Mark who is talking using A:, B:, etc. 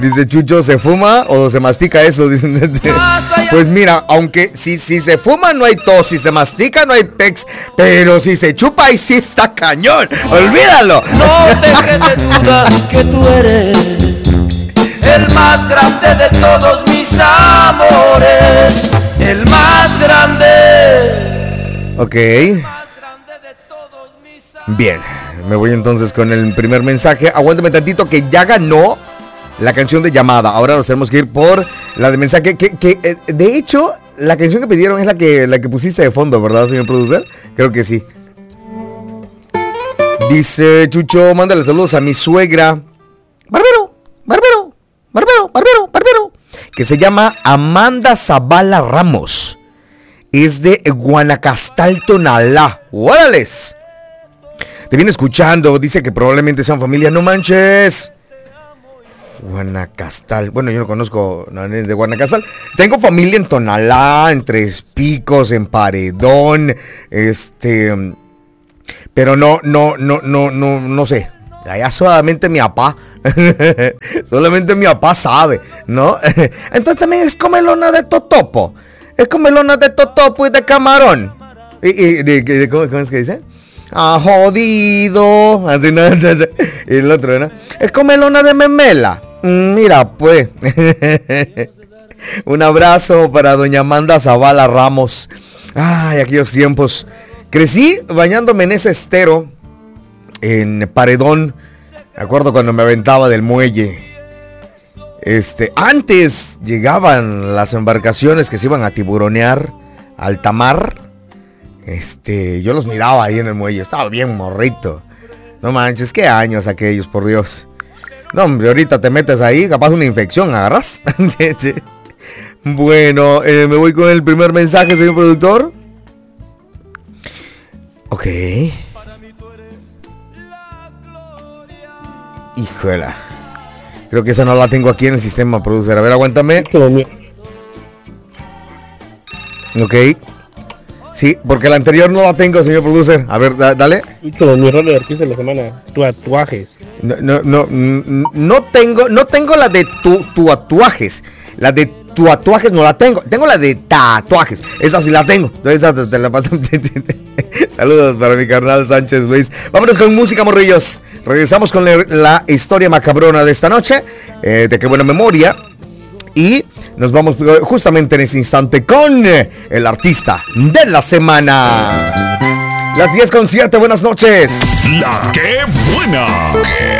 A: Dice Chucho, ¿se fuma o se mastica eso? Pues mira, aunque si se fuma no hay tos, si se mastica no hay pex, pero si se chupa ahí sí está cañón. Olvídalo.
B: No te quede duda que tú eres el más grande de todos mis amores, el más grande.
A: Ok. Bien, me voy entonces con el primer mensaje. Aguántame tantito que ya ganó la canción de llamada. Ahora nos tenemos que ir por la de mensaje. Que de hecho, la canción que pidieron es la que pusiste de fondo, ¿verdad, señor producer? Creo que sí. Dice Chucho, mándale saludos a mi suegra. Barbero. Que se llama Amanda Zavala Ramos. Es de Guanacastal, Tonalá. ¡Órales! Te viene escuchando. Dice que probablemente sean familia. ¡No manches! Guanacastal. Bueno, yo no conozco de Guanacastal. Tengo familia en Tonalá, en Tres Picos, en Paredón. Pero no sé. Allá solamente mi papá. Solamente mi papá sabe, ¿no? Entonces también es comelona de totopo. Es comelona de totopo y de camarón. ¿Cómo es que dice? Ah, jodido. Así, ¿no? Y el otro, ¿no? Es comelona de memela. Mira, pues. Un abrazo para doña Amanda Zavala Ramos. Ay, aquellos tiempos. Crecí bañándome en ese estero en Paredón. Me acuerdo cuando me aventaba del muelle. Antes llegaban las embarcaciones que se iban a tiburonear a alta mar. Yo los miraba ahí en el muelle. Estaba bien morrito. No manches, qué años aquellos, por Dios. No, hombre, ahorita te metes ahí, capaz una infección, ¿agarras? Bueno, me voy con el primer mensaje, señor productor. Ok. Híjola. Creo que esa no la tengo aquí en el sistema, producer. A ver, aguántame. Ok. Sí, porque la anterior no la tengo, señor producer. A ver, dale.
C: Como mi rol de artista de la semana, tatuajes.
A: No tengo la de tatuajes. La de tatuajes no la tengo. Tengo la de tatuajes. Esa sí la tengo. Esa te la paso. Saludos para mi carnal Sánchez Luis. Vámonos con música, morrillos. Regresamos con la historia macabrona de esta noche. De qué buena memoria. Y nos vamos justamente en ese instante con el artista de la semana. Las 10:07, buenas noches.
D: La que buena.